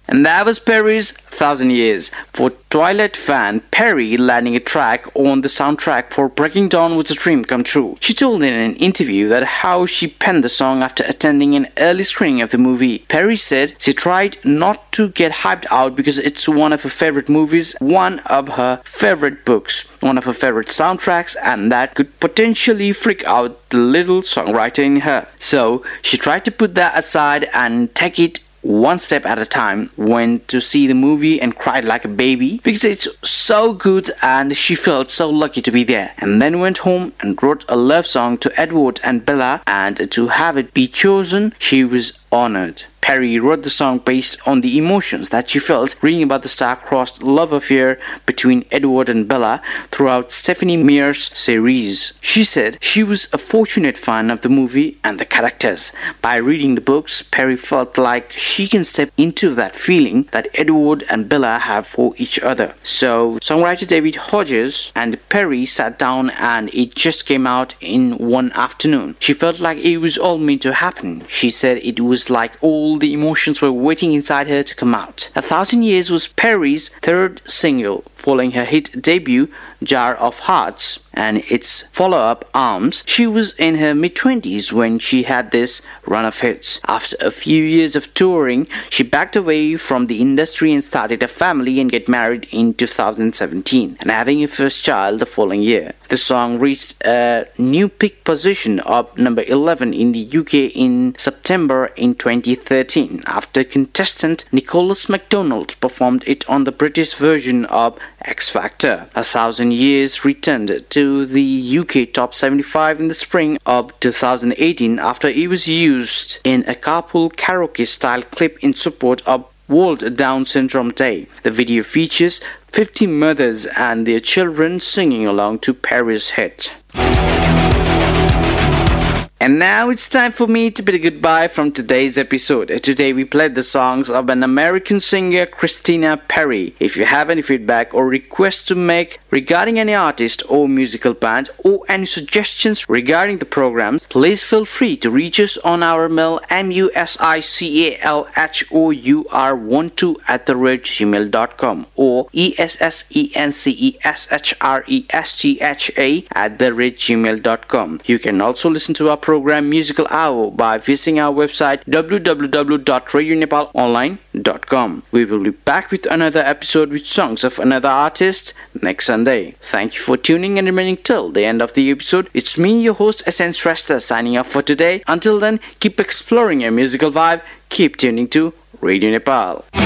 And that was Perry's 1000 Years. For Twilight fan, Perry landing a track on the soundtrack for Breaking Dawn was a dream come true. She told in an interview that how she penned the song after attending an early screening of the movie. Perry said she tried not to get hyped out because it's one of her favorite movies, one of her favorite books, one of her favorite soundtracks, and that could potentially freak out the little songwriter in her. So she tried to put that aside and take it one step at a time. Went to see the movie and cried like a baby because it's so good and she felt so lucky to be there, and then went home and wrote a love song to Edward and Bella, and to have it be chosen, she was honored. Perry wrote the song based on the emotions that she felt reading about the star-crossed love affair between Edward and Bella throughout Stephenie Meyer's series. She said she was a fortunate fan of the movie and the characters. By reading the books, Perry felt like she can step into that feeling that Edward and Bella have for each other. So, songwriter David Hodges and Perry sat down and it just came out in one afternoon. She felt like it was all meant to happen. She said it was like all the emotions were waiting inside her to come out. 1000 Years was Perry's third single, following her hit debut, Jar of Hearts, and its follow-up, Arms. She was in her mid-20s when she had this run of hits. After a few years of touring, she backed away from the industry and started a family and get married in 2017, and having her first child the following year. The song reached a new peak position of number 11 in the UK in September in 2013 after contestant Nicholas McDonald performed it on the British version of X Factor. 1000 Years returned to the UK Top 75 in the spring of 2018 after it was used in a carpool karaoke style clip in support of World Down Syndrome Day. The video features 50 mothers and their children singing along to Perry's hit. And now it's time for me to bid a goodbye from today's episode. Today we played the songs of an American singer, Christina Perri. If you have any feedback or requests to make regarding any artist or musical band, or any suggestions regarding the programs, please feel free to reach us on our mail musicalhour12@gmail.com or essenceschreshtha@gmail.com. You can also listen to our program Musical Hour by visiting our website www.radionepalonline.com. We will be back with another episode with songs of another artist next Sunday. Thank you for tuning and remaining till the end of the episode. It's me, your host Essence Shrestha, signing off for today. Until then, keep exploring your musical vibe. Keep tuning to Radio Nepal.